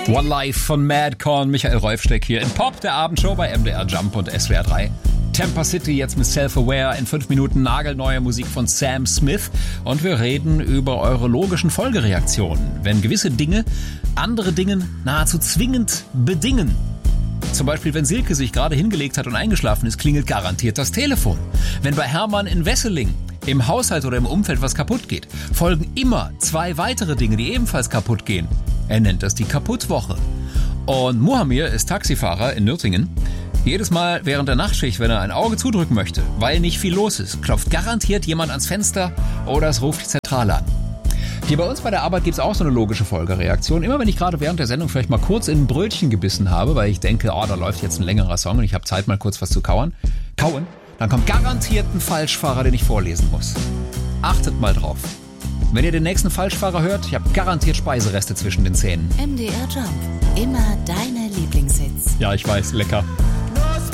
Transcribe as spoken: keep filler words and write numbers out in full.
One Life von Madcon, Michael Rolfsteck hier in Pop, der Abendshow bei M D R Jump und S W R drei. Tampa City jetzt mit Self-Aware, in fünf Minuten nagelneue Musik von Sam Smith und wir reden über eure logischen Folgereaktionen, wenn gewisse Dinge andere Dinge nahezu zwingend bedingen. Zum Beispiel, wenn Silke sich gerade hingelegt hat und eingeschlafen ist, klingelt garantiert das Telefon. Wenn bei Hermann in Wesseling im Haushalt oder im Umfeld was kaputt geht, folgen immer zwei weitere Dinge, die ebenfalls kaputt gehen. Er nennt das die Kaputtwoche. Und Muhamir ist Taxifahrer in Nürtingen. Jedes Mal während der Nachtschicht, wenn er ein Auge zudrücken möchte, weil nicht viel los ist, klopft garantiert jemand ans Fenster oder es ruft die Zentrale an. Hier bei uns bei der Arbeit gibt es auch so eine logische Folgereaktion. Immer wenn ich gerade während der Sendung vielleicht mal kurz in ein Brötchen gebissen habe, weil ich denke, oh, da läuft jetzt ein längerer Song und ich habe Zeit mal kurz was zu kauen, kauen, dann kommt garantiert ein Falschfahrer, den ich vorlesen muss. Achtet mal drauf. Wenn ihr den nächsten Falschfahrer hört, ich habe garantiert Speisereste zwischen den Zähnen. M D R Jump. Immer deine Lieblingshits. Ja, ich weiß, lecker.